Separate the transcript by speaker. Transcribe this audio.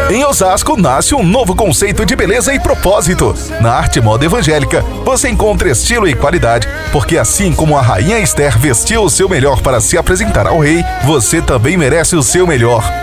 Speaker 1: Em Osasco nasce um novo conceito de beleza e propósito. Na Arte Moda Evangélica, você encontra estilo e qualidade, porque assim como a Rainha Esther vestiu o seu melhor para se apresentar ao rei, você também merece o seu melhor.